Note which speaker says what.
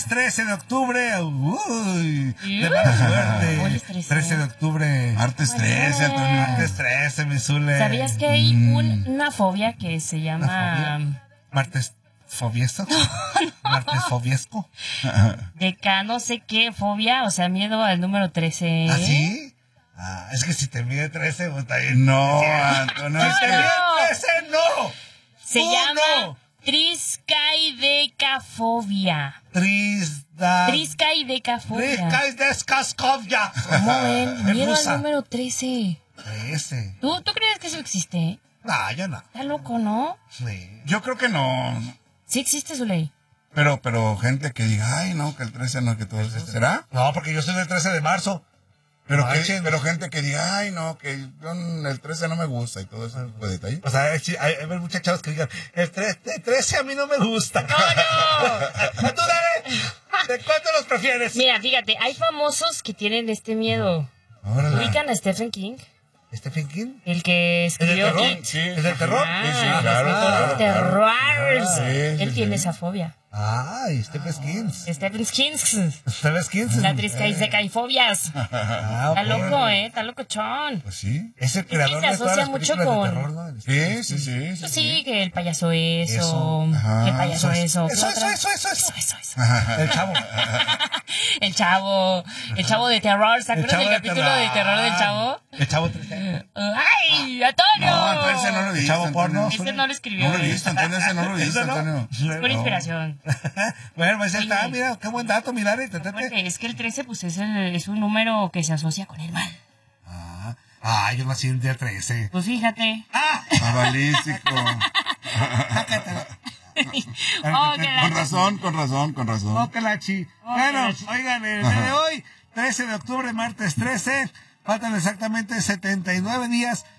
Speaker 1: martes 13 de octubre. Uy, de mala suerte.
Speaker 2: Hoy es 13.
Speaker 1: 13 de octubre.
Speaker 3: Martes 13, Antonio.
Speaker 1: Martes 13, mi Zule.
Speaker 2: ¿Sabías que hay una fobia que se llama...
Speaker 1: Martes fobiesto. Martes fobiesco.
Speaker 2: no sé qué fobia, o sea, miedo al número 13.
Speaker 1: ¿Ah, sí? Ah, es que si te mide 13, pues está bien.
Speaker 3: No, Antonio,
Speaker 1: Si
Speaker 3: es
Speaker 1: te
Speaker 3: que...
Speaker 1: mide 13, no.
Speaker 2: Se
Speaker 1: Tú
Speaker 2: llama
Speaker 1: no.
Speaker 2: triskaidecafobia.
Speaker 1: Triskaidecafobia.
Speaker 2: Triskaidecafobia. ¿Cómo ven? Miedo al número 13.
Speaker 1: 13.
Speaker 2: ¿Tú crees que eso existe?
Speaker 1: No, yo no.
Speaker 2: Está loco, ¿no?
Speaker 1: Sí.
Speaker 3: Yo creo que no.
Speaker 2: Sí existe su ley.
Speaker 3: Pero gente que diga, ay, no, que el 13 no, que todo eso. ¿Será?
Speaker 1: No, porque yo soy del 13 de marzo.
Speaker 3: Pero
Speaker 1: Manchen.
Speaker 3: pero gente que diga, ay, no, que el 13 no me gusta y todo ese tipo de detalle.
Speaker 1: O sea, hay muchos chavos que digan, el 13 a mí no me gusta. ¡No! Tú dale. ¿De cuánto los prefieres?
Speaker 2: Mira, fíjate, hay famosos que tienen este miedo.
Speaker 3: Órale.
Speaker 2: ¿Ubican a Stephen King?
Speaker 1: ¿Stephen King?
Speaker 2: El que escribió
Speaker 1: terror?
Speaker 2: It.
Speaker 3: Sí,
Speaker 1: ¿Es del terror?
Speaker 2: Ah,
Speaker 3: Sí, sí,
Speaker 2: el
Speaker 3: claro,
Speaker 2: escritor de
Speaker 3: claro,
Speaker 2: terror.
Speaker 3: Sí,
Speaker 2: Él
Speaker 3: sí,
Speaker 2: tiene
Speaker 3: sí.
Speaker 2: esa fobia.
Speaker 1: Ay, Stephen King.
Speaker 2: Stephen King.
Speaker 1: ¿Stephen King?
Speaker 2: La triskaidecaifobias.
Speaker 1: Ah,
Speaker 2: Está
Speaker 1: ok.
Speaker 2: loco, está locochón.
Speaker 3: Pues sí.
Speaker 1: Es el creador
Speaker 2: se
Speaker 1: de todas
Speaker 2: asocia
Speaker 1: las
Speaker 2: mucho
Speaker 1: películas
Speaker 2: con-
Speaker 1: de terror, ¿no?
Speaker 3: Sí.
Speaker 2: Pues sí, que el payaso eso.
Speaker 1: Eso.
Speaker 3: Ajá.
Speaker 2: Que el payaso eso.
Speaker 1: Eso. El chavo.
Speaker 2: El chavo. El chavo de terror. ¿Se acuerdan del capítulo de terror del chavo?
Speaker 1: El chavo 13.
Speaker 2: ¡Ay, Antonio!
Speaker 3: No, Antonio, ese no lo viste.
Speaker 1: Chavo porno.
Speaker 2: Ese no lo escribió.
Speaker 3: No lo viste, Antonio, ese no lo viste,
Speaker 1: ¿Eso no?
Speaker 3: Antonio.
Speaker 2: Por inspiración.
Speaker 1: Bueno, pues ya está,
Speaker 2: Oye.
Speaker 1: mira, qué buen dato, mira,
Speaker 2: Porque es que el 13 pues es un número que se asocia con el mal.
Speaker 1: Ah, yo nací el día 13.
Speaker 2: Pues fíjate.
Speaker 3: Cabalístico.
Speaker 2: Oh, que la-
Speaker 3: Con razón.
Speaker 1: Oh, que la chi. Bueno, oigan, el día de hoy, 13 de octubre, martes 13, faltan exactamente 79 días